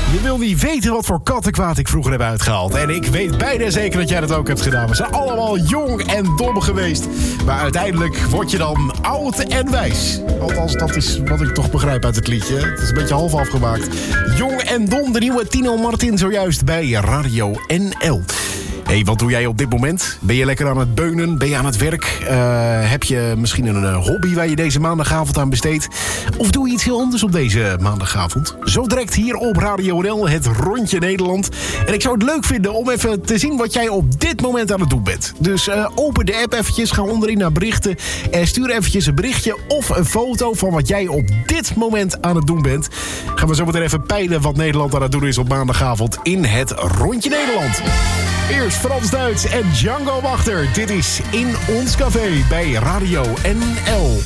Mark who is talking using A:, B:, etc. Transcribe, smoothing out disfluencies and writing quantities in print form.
A: Je wil niet weten wat voor kattenkwaad ik vroeger heb uitgehaald. En ik weet bijna zeker dat jij dat ook hebt gedaan. We zijn allemaal jong en dom geweest. Maar uiteindelijk word je dan oud en wijs. Althans, dat is wat ik toch begrijp uit het liedje. Het is een beetje half afgemaakt. Jong en dom, de nieuwe Tino Martin zojuist bij Radio NL. Hey, wat doe jij op dit moment? Ben je lekker aan het beunen? Ben je aan het werk? Heb je misschien een hobby waar je deze maandagavond aan besteedt? Of doe je iets heel anders op deze maandagavond? Zo direct hier op Radio NL, het Rondje Nederland. En ik zou het leuk vinden om even te zien wat jij op dit moment aan het doen bent. Dus open de app eventjes, ga onderin naar berichten. En stuur eventjes een berichtje of een foto van wat jij op dit moment aan het doen bent. Gaan we zo meteen even peilen wat Nederland aan het doen is op maandagavond in het Rondje Nederland. Eerst Frans Duits en Django Wachter. Dit is In Ons Café bij Radio NL.